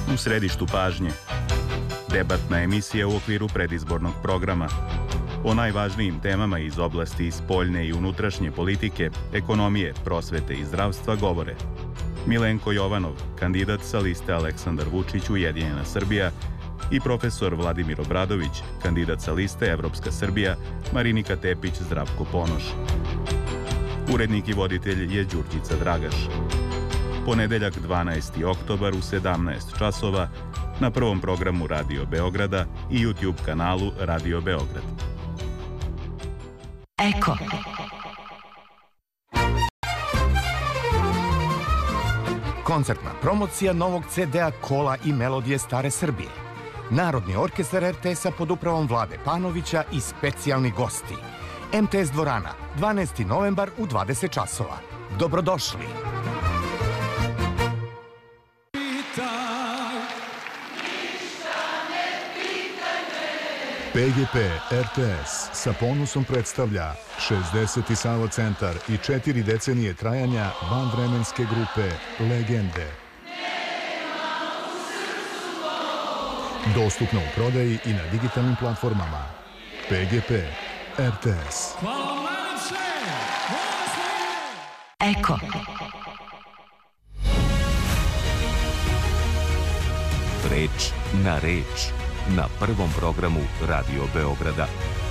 U središtu pažnje. Debatna emisija u okviru predizbornog programa. O najvažnijim temama iz oblasti spoljne i unutrašnje politike, ekonomije, prosvete i zdravstva govore Milenko Jovanov, kandidat sa liste Aleksandar Vučić Ujedinjena Srbija, i profesor Vladimir Obradović, kandidat sa liste Evropska Srbija, Marinika Tepić, Zdravko Ponoš. Urednik i voditelj je Đurđica Dragaš. Ponedeljak 12. oktobar u 17 časova na prvom programu Radio Beograda i YouTube kanalu Radio Beograd. Eko. Koncertna promocija novog CD-a Kola i melodije Stare Srbije. Narodni orkestar RTS-a pod upravom Vlade Panovića i specijalni gosti. MTS dvorana, 12. novembar u 20 časova. Dobrodošli! PGP RTS sa ponosom predstavlja 60. Savo centar i 4 decenije trajanja vanvremenske grupe Legende. Dostupno u prodaji i na digitalnim platformama. PGP RTS. Eko. Reč na reč. Na prvom programu Radio Beograda.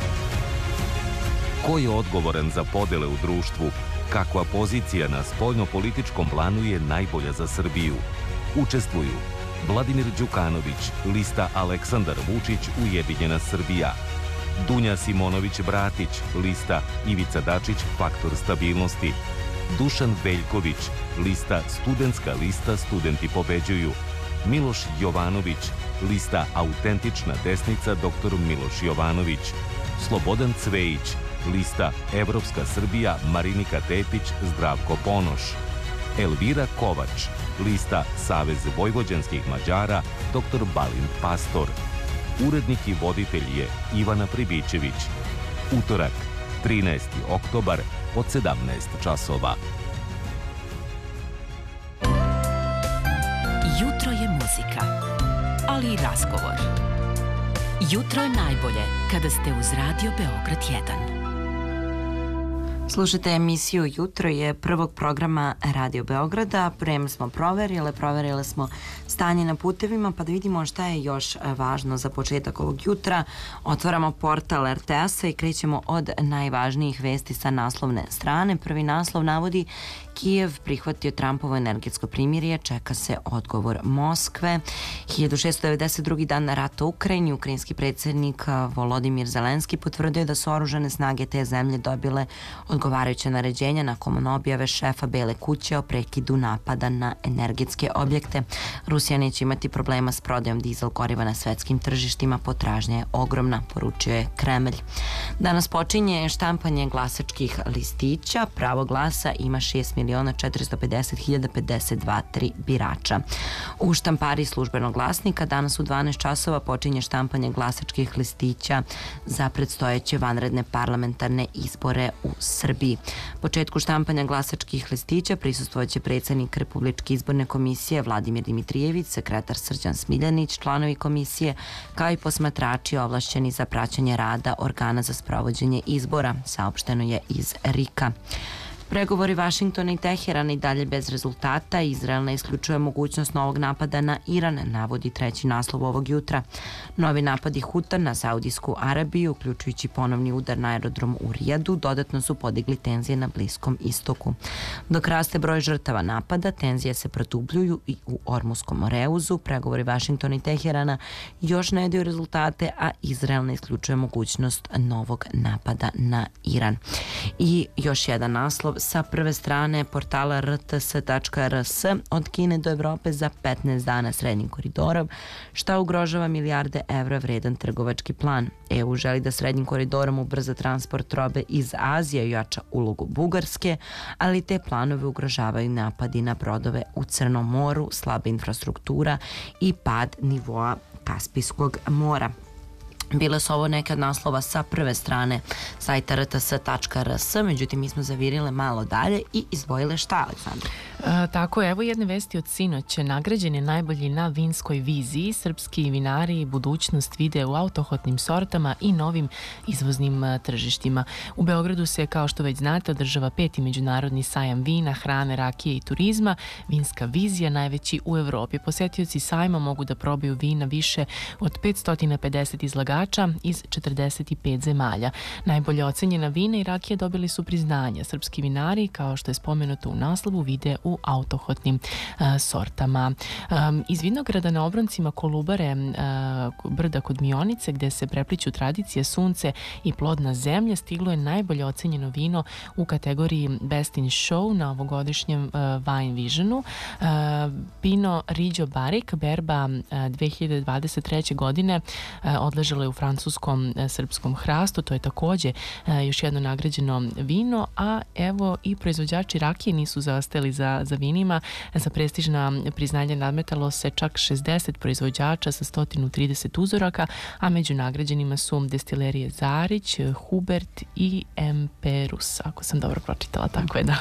Ko je odgovoran za podele u društvu? Kakva pozicija na spoljno-političkom planu je najbolja za Srbiju? Učestvuju Vladimir Đukanović, lista Aleksandar Vučić Ujedinjena Srbija. Dunja Simonović-Bratić, lista Ivica Dačić, Faktor stabilnosti. Dušan Veljković, lista Studentska lista Studenti pobeđuju. Miloš Jovanović, lista Autentična desnica dr. Miloš Jovanović. Slobodan Cvejić, lista Evropska Srbija Marinika Tepić, Zdravko Ponoš. Elvira Kovač, lista Savez vojvođanskih Mađara dr. Balint Pastor. Urednik i voditelj je Ivana Pribićević. Utorak, 13. oktobar od 17 časova. Jutro je muzika, ali i razgovor. Jutro je najbolje kada ste uz Radio Beograd 1. Slušajte emisiju Jutro je prvog programa Radio Beograda. Prema smo proverile smo stanje na putevima, pa da vidimo šta je još važno za početak ovog jutra. Otvaramo portal RTS-a i krećemo od najvažnijih vesti sa naslovne strane. Prvi naslov navodi: Kijev prihvatio Trumpovo energetsko primirje, čeka se odgovor Moskve. 1692. dan rata u Ukrajini, ukrajinski predsjednik Volodimir Zelenski potvrdio da su oružane snage te zemlje dobile odgovarajuće naređenja nakon objave šefa Bele kuće o prekidu napada na energetske objekte. Rusija neće imati problema s prodajom dizel goriva na svetskim tržištima, potražnja je ogromna, poručio je Kremlj. Danas počinje štampanje glasačkih listića. Pravo glasa ima 6.450.052 birača. U štampari Službenog glasnika danas u 12 časova počinje štampanje glasačkih listića za predstojeće vanredne parlamentarne izbore u Srbiji. Početku štampanja glasačkih listića prisustvovaće predsjednik Republičke izborne komisije Vladimir Dimitrijević, sekretar Srđan Smiljanić, članovi komisije, kao i posmatrači ovlašćeni za praćenje rada organa za sprovođenje izbora, saopšteno je iz RIK-a. Pregovori Vašingtona i Teherana i dalje bez rezultata. Izrael ne isključuje mogućnost novog napada na Iran, navodi treći naslov ovog jutra. Novi napadi Huta na Saudijsku Arabiju, uključujući ponovni udar na aerodrom u Rijadu, dodatno su podigli tenzije na Bliskom istoku. Dok raste broj žrtava napada, tenzije se produbljuju i u Ormuskom Moreuzu. Pregovori Vašingtona i Teherana još ne daju rezultate, a Izrael ne isključuje mogućnost novog napada na Iran. I još jedan naslov sa prve strane portala rts.rs: od Kine do Evrope za 15 dana srednjim koridorom, šta ugrožava milijarde evra vredan trgovački plan. EU želi da srednjim koridorom ubrza transport robe iz Azije i jača ulogu Bugarske, ali te planove ugrožavaju napadi na brodove u Crnom moru, slaba infrastruktura i pad nivoa Kaspijskog mora. Bile su ovo neke od naslova sa prve strane sajta rts.rs, međutim mi smo zavirile malo dalje i izdvojile šta, Aleksandra? Tako je, evo jedne vesti od sinoć. Nagrađen je najbolji na vinskoj viziji. Srpski vinari budućnost vide u autohotnim sortama i novim izvoznim tržištima. U Beogradu se, kao što već znate, održava 5. međunarodni sajam vina, hrane, rakije i turizma. Vinska vizija, najveći u Evropi. Posetioci sajma mogu da probaju vina više od 550 izlagača iz 45 zemalja. Najbolje ocenjena vina i rakije dobili su priznanja. Srpski vinari, kao što je spomenuto u naslovu, vide u autohotnim sortama. Iz vinograda na obroncima Kolubare, brda kod Mionice, gde se prepliću tradicije, sunce i plodna zemlja, stiglo je najbolje ocenjeno vino u kategoriji Best in Show na ovogodišnjem Wine Visionu. Pinot Grigio Barrique, berba 2023. godine, odležala je u francuskom srpskom hrastu. To je takođe još jedno nagrađeno vino, a evo i proizvođači rakije nisu zaostali za vinima. Za prestižna priznanja nadmetalo se čak 60 proizvođača sa 130 uzoraka, a među nagrađenima su destilerije Zarić, Hubert i Emperus, ako sam dobro pročitala, tako je da.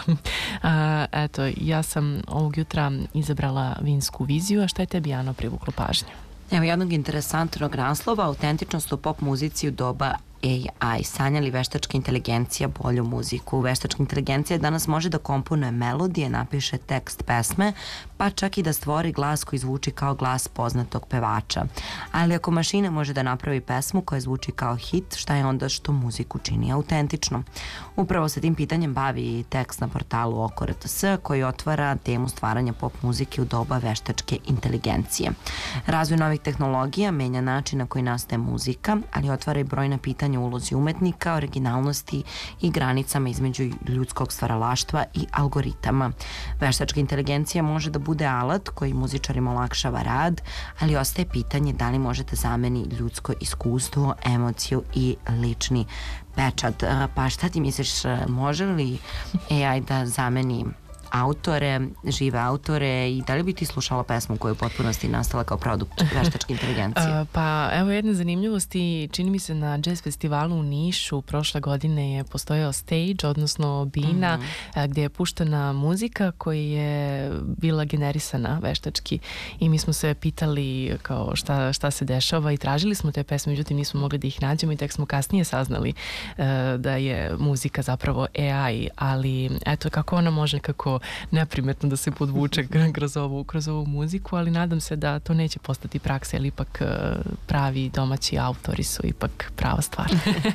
Eto, ja sam ovog jutra izabrala vinsku viziju, a šta je tebi, Ano, privuklo pažnju? Evo jednog interesantnog naslova, autentičnost u pop muzici u doba AI. Sanja li veštačka inteligencija bolju muziku? Veštačka inteligencija danas može da komponuje melodije, napiše tekst pesme, pa čak i da stvori glas koji zvuči kao glas poznatog pevača. Ali ako mašina može da napravi pesmu koja zvuči kao hit, šta je onda što muziku čini autentično? Upravo se tim pitanjem bavi tekst na portalu Oko.rs koji otvara temu stvaranja pop muzike u doba veštačke inteligencije. Razvoj novih tehnologija menja način na koji nastaje muzika, ali otvara i brojna pitanja o ulozi umetnika, originalnosti i granicama između ljudskog stvaralaštva i algoritama. Veštačka inteligencija može da bude alat koji muzičarima olakšava rad, ali ostaje pitanje da li može da zameni ljudsko iskustvo, emociju i lični pečat. Pa šta ti misliš, može li AI da zameni autore, žive autore, i da li bi ti slušala pesmu koja je u potpunosti nastala kao produkt veštačke inteligencije? Pa evo jedne zanimljivosti, čini mi se na jazz festivalu u Nišu prošle godine je postojao stage, odnosno bina, gdje je puštena muzika koja je bila generisana veštački i mi smo se pitali kao šta se dešava i tražili smo te pesme, međutim nismo mogli da ih nađemo i tek smo kasnije saznali da je muzika zapravo AI, ali eto kako ona može kako neprimetno da se podvuče kroz ovu muziku, ali nadam se da to neće postati praksa, jer ipak pravi domaći autori su ipak prava stvar.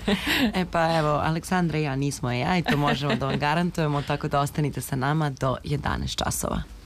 Pa evo, Aleksandra i ja nismo AI, to možemo da vam garantujemo, tako da ostanite sa nama do 11 časova.